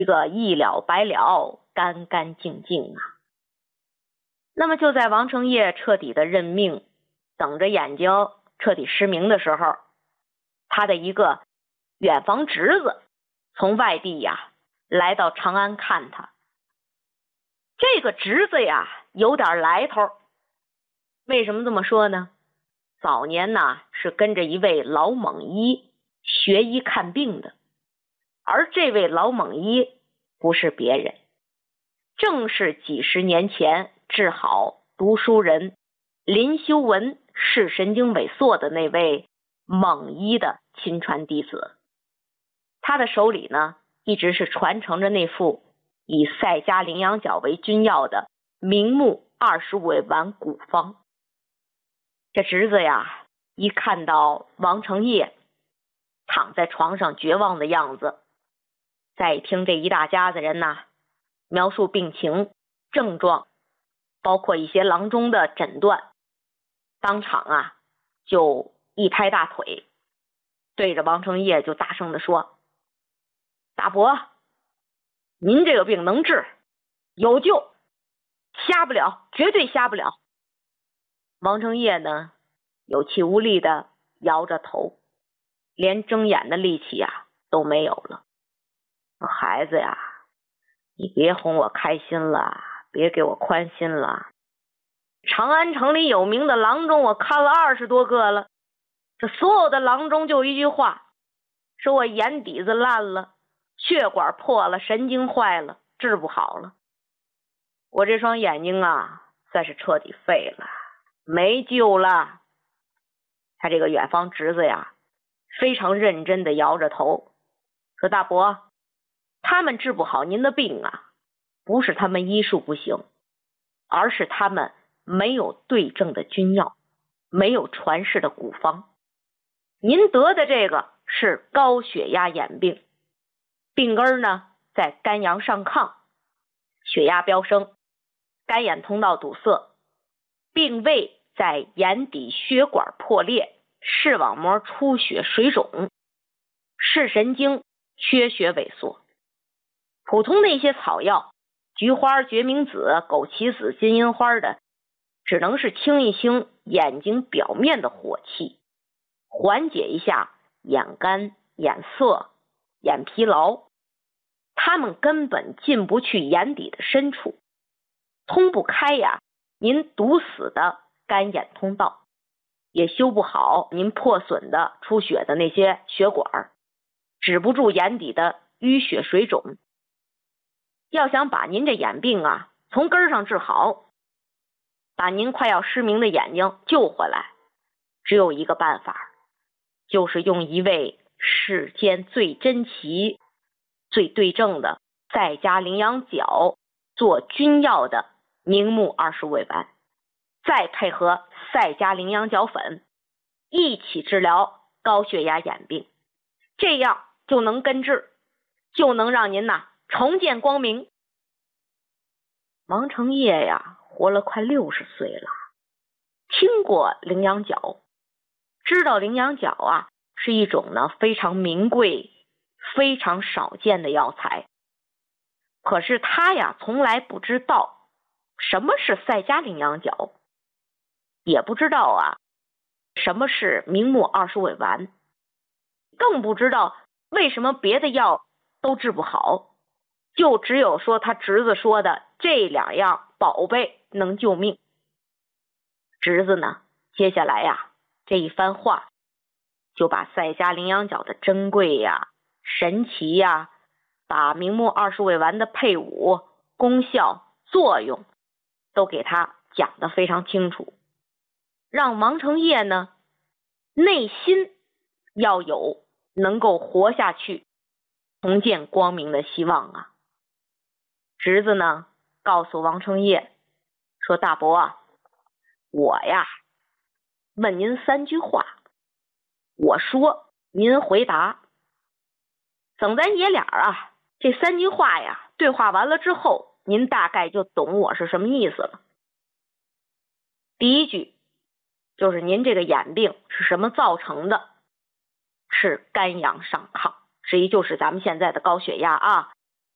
这个一了百了，干干净净啊。那么就在王承业彻底的认命，等着眼睛彻底失明的时候，他的一个远房侄子从外地呀来到长安看他。这个侄子呀有点来头，为什么这么说呢？早年呢是跟着一位老蒙医学医看病的，而这位老蒙医不是别人，正是几十年前治好读书人林修文视神经萎缩的那位蒙医的亲传弟子。他的手里呢一直是传承着那副以赛迦羚羊角为君药的明目25味丸古方。这侄子呀一看到王承业躺在床上绝望的样子，再听这一大家子人呐描述病情症状，包括一些郎中的诊断，当场啊就一拍大腿，对着王承业就大声地说：大伯，您这个病能治，有救，瞎不了，绝对瞎不了。王承业呢有气无力的摇着头，连睁眼的力气啊都没有了。孩子呀，你别哄我开心了，别给我宽心了。长安城里有名的郎中我看了20多个了，这所有的郎中就一句话，说我眼底子烂了，血管破了，神经坏了，治不好了。我这双眼睛啊算是彻底废了，没救了。他这个远方侄子呀非常认真的摇着头说：大伯，他们治不好您的病啊，不是他们医术不行，而是他们没有对症的君药，没有传世的古方。您得的这个是高血压眼病，病根呢在肝阳上亢，血压飙升，肝眼通道堵塞，并未在眼底血管破裂，视网膜出血水肿，视神经缺血萎缩。普通的一些草药，菊花、决明子、枸杞子、金银花的，只能是清一清眼睛表面的火气，缓解一下眼干、眼涩、眼疲劳，他们根本进不去眼底的深处，通不开呀您堵死的肝眼通道，也修不好您破损的出血的那些血管，止不住眼底的淤血水肿。要想把您这眼病啊从根上治好，把您快要失明的眼睛救回来，只有一个办法，就是用一味世间最珍奇最对症的赛迦羚羊角做君药的明目25味丸，再配合赛迦羚羊角粉一起治疗高血压眼病，这样就能根治，就能让您重见光明。王承业呀活了快60岁了，听过羚羊角，知道羚羊角啊是一种呢非常名贵非常少见的药材，可是他呀从来不知道什么是赛迦羚羊角，也不知道啊什么是明目25味丸，更不知道为什么别的药都治不好，就只有说他侄子说的这2样宝贝能救命。侄子呢接下来呀这一番话就把赛迦羚羊角的珍贵呀神奇呀，把明目25味丸的配伍功效作用都给他讲得非常清楚，让王承业呢内心要有能够活下去重见光明的希望啊。侄子呢告诉王承业说：大伯啊，我呀问您3句话，我说您回答，等咱爷俩啊这3句话呀对话完了之后，您大概就懂我是什么意思了。第一句就是您这个眼病是什么造成的，是肝阳上亢，实际就是咱们现在的高血压啊，